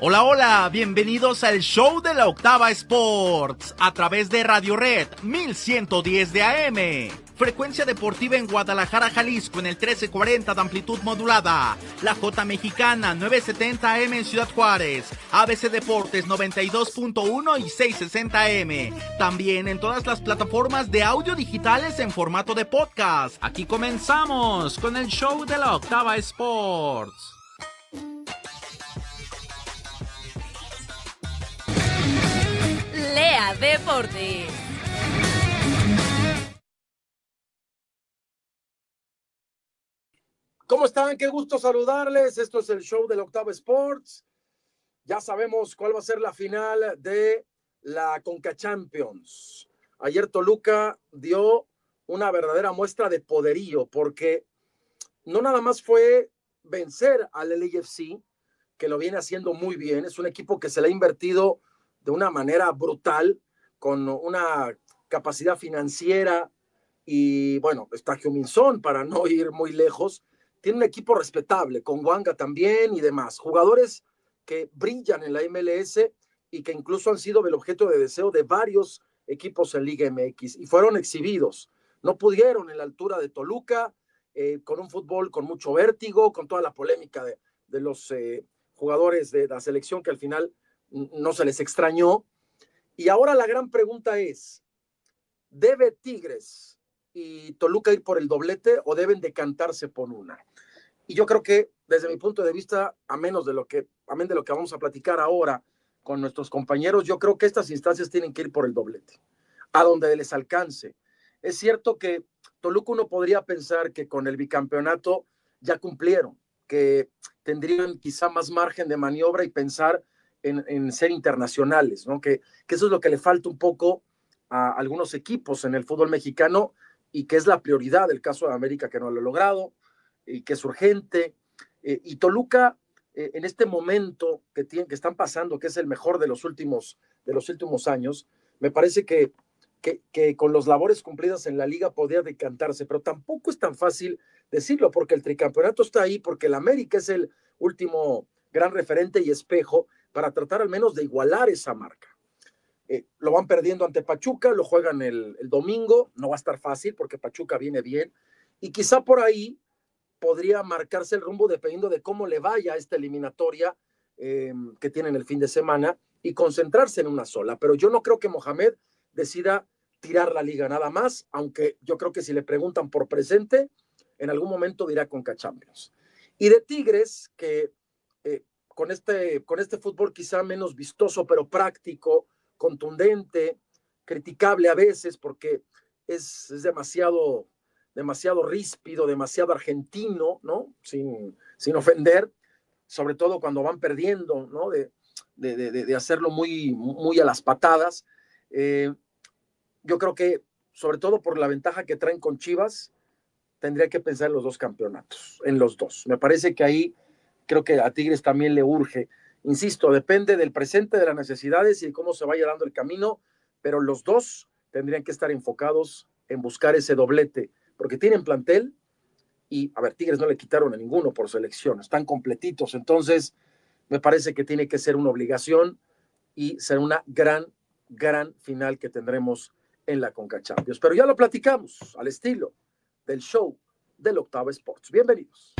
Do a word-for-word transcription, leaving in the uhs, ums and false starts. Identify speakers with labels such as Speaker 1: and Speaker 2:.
Speaker 1: Hola, hola, bienvenidos al show de la Octava Sports, a través de Radio Red mil ciento diez de A M. Frecuencia deportiva en Guadalajara, Jalisco, en el trece cuarenta de amplitud modulada. La J Mexicana, novecientos setenta A M en Ciudad Juárez. A B C Deportes, noventa y dos punto uno y seiscientos sesenta A M. También en todas las plataformas de audio digitales en formato de podcast. Aquí comenzamos con el show de la Octava Sports.
Speaker 2: Lea Deportes.
Speaker 3: ¿Cómo están? Qué gusto saludarles. Esto es el show del Octava Sports. Ya sabemos cuál va a ser la final de la Conca Champions. Ayer Toluca dio una verdadera muestra de poderío, porque no nada más fue vencer al L A F C, que lo viene haciendo muy bien. Es un equipo que se le ha invertido de una manera brutal, con una capacidad financiera y, bueno, está Heung-min Son para no ir muy lejos. Tiene un equipo respetable, con Wanga también y demás. Jugadores que brillan en la M L S y que incluso han sido el objeto de deseo de varios equipos en Liga M X y fueron exhibidos. No pudieron en la altura de Toluca, eh, con un fútbol con mucho vértigo, con toda la polémica de, de los eh, jugadores de la selección que al final no se les extrañó. Y ahora la gran pregunta es, ¿debe Tigres y Toluca ir por el doblete o deben decantarse por una? Y yo creo que desde mi punto de vista, a menos de lo que, a menos de lo que vamos a platicar ahora con nuestros compañeros, yo creo que estas instancias tienen que ir por el doblete, a donde les alcance. Es cierto que Toluca uno podría pensar que con el bicampeonato ya cumplieron, que tendrían quizá más margen de maniobra y pensar en, en ser internacionales, ¿no? Que, que eso es lo que le falta un poco a algunos equipos en el fútbol mexicano y que es la prioridad del caso de América, que no lo ha logrado y que es urgente. Eh, y Toluca, eh, en este momento que, tienen, que están pasando, que es el mejor de los últimos, de los últimos años, me parece que, que, que con las labores cumplidas en la liga podría decantarse, pero tampoco es tan fácil decirlo, porque el tricampeonato está ahí, porque el América es el último gran referente y espejo para tratar al menos de igualar esa marca. Eh, lo van perdiendo ante Pachuca, lo juegan el, el domingo, no va a estar fácil porque Pachuca viene bien, y quizá por ahí podría marcarse el rumbo dependiendo de cómo le vaya a esta eliminatoria eh, que tienen el fin de semana y concentrarse en una sola. Pero yo no creo que Mohamed decida tirar la liga nada más, aunque yo creo que si le preguntan por presente, en algún momento dirá Conca Champions. Y de Tigres, que eh, con, este, con este fútbol quizá menos vistoso, pero práctico, contundente, criticable a veces porque es, es demasiado, demasiado ríspido, demasiado argentino, ¿no? Sin, sin ofender, sobre todo cuando van perdiendo, ¿no? De, de, de, de hacerlo muy, muy a las patadas. Eh, yo creo que, sobre todo por la ventaja que traen con Chivas, tendría que pensar en los dos campeonatos, en los dos. Me parece que ahí creo que a Tigres también le urge. Insisto, depende del presente, de las necesidades y de cómo se vaya dando el camino, pero los dos tendrían que estar enfocados en buscar ese doblete, porque tienen plantel y, a ver, Tigres no le quitaron a ninguno por selección, están completitos, entonces me parece que tiene que ser una obligación y ser una gran, gran final que tendremos en la Conca Champions. Pero ya lo platicamos al estilo del show del Octava Sports. Bienvenidos.